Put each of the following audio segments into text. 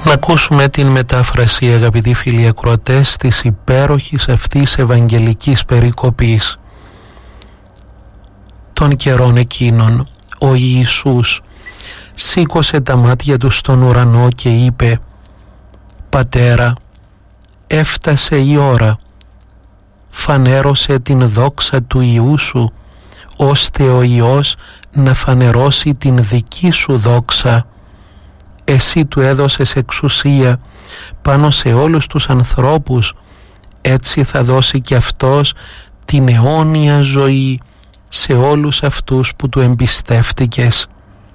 Να ακούσουμε την μετάφραση, αγαπητοί φίλοι ακροατές, της υπέροχης αυτής ευαγγελικής περικοπής. Των καιρών εκείνων ο Ιησούς σήκωσε τα μάτια του στον ουρανό και είπε: «Πατέρα, έφτασε η ώρα, φανέρωσε την δόξα του Υιού σου, ώστε ο Υιός να φανερώσει την δική σου δόξα. Εσύ του έδωσες εξουσία πάνω σε όλους τους ανθρώπους, έτσι θα δώσει και αυτός την αιώνια ζωή σε όλους αυτούς που του εμπιστεύτηκες».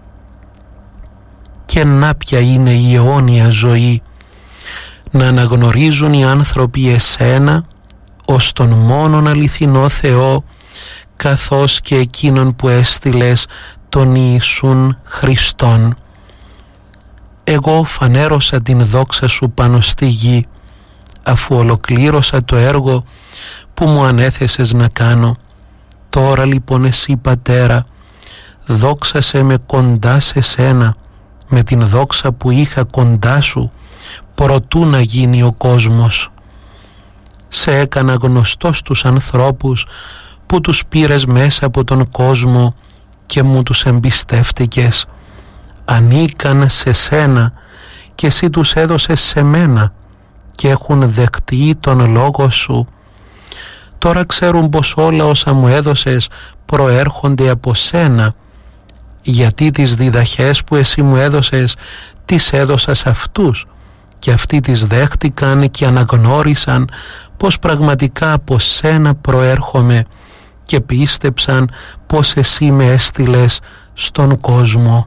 Και να ποια είναι η αιώνια ζωή? Να αναγνωρίζουν οι άνθρωποι εσένα ως τον μόνον αληθινό Θεό, καθώς και εκείνον που έστειλες, τον Ιησούν Χριστόν. Εγώ φανέρωσα την δόξα σου πάνω στη γη, αφού ολοκλήρωσα το έργο που μου ανέθεσες να κάνω. Τώρα λοιπόν εσύ, Πατέρα, δόξασέ με κοντά σε σένα, με την δόξα που είχα κοντά σου, προτού να γίνει ο κόσμος. Σε έκανα γνωστό στους ανθρώπους που τους πήρες μέσα από τον κόσμο και μου τους εμπιστεύτηκες. Ανήκαν σε σένα και εσύ τους έδωσες σε μένα και έχουν δεκτεί τον λόγο σου. Τώρα ξέρουν πως όλα όσα μου έδωσες προέρχονται από σένα, γιατί τις διδαχές που εσύ μου έδωσες τις έδωσα σε αυτούς και αυτοί τις δέχτηκαν και αναγνώρισαν πως πραγματικά από σένα προέρχομαι και πίστεψαν πως εσύ με έστειλες στον κόσμο.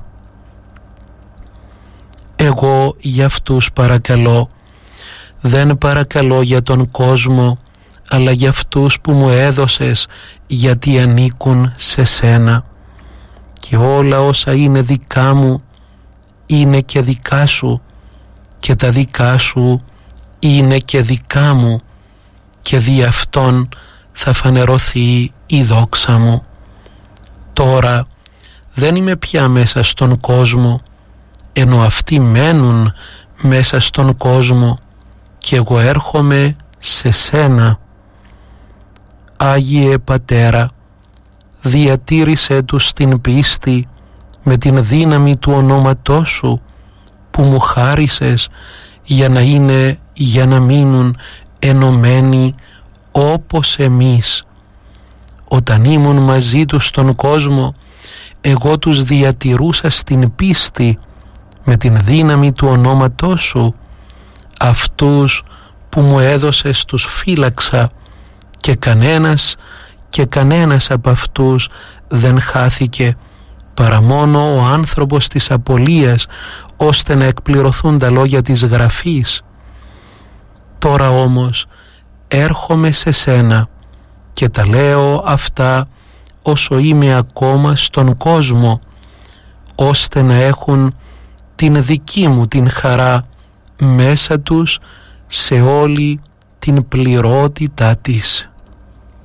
Εγώ για αυτούς παρακαλώ, δεν παρακαλώ για τον κόσμο, αλλά για αυτούς που μου έδωσες, γιατί ανήκουν σε σένα. Και όλα όσα είναι δικά μου είναι και δικά σου, και τα δικά σου είναι και δικά μου, και δι' αυτόν θα φανερωθεί η δόξα μου. Τώρα δεν είμαι πια μέσα στον κόσμο, ενώ αυτοί μένουν μέσα στον κόσμο και εγώ έρχομαι σε σένα. Άγιε Πατέρα, διατήρησέ τους στην πίστη με την δύναμη του ονόματός σου που μου χάρισες, για να μείνουν ενωμένοι όπως εμείς. Όταν ήμουν μαζί τους στον κόσμο, εγώ τους διατηρούσα στην πίστη με την δύναμη του ονόματός σου. Αυτούς που μου έδωσες τους φύλαξα και κανένας από αυτούς δεν χάθηκε, παρά μόνο ο άνθρωπος της απολίας, ώστε να εκπληρωθούν τα λόγια της Γραφής. Τώρα όμως έρχομαι σε σένα και τα λέω αυτά όσο είμαι ακόμα στον κόσμο, ώστε να έχουν την δική μου την χαρά μέσα τους σε όλη την πληρότητά της.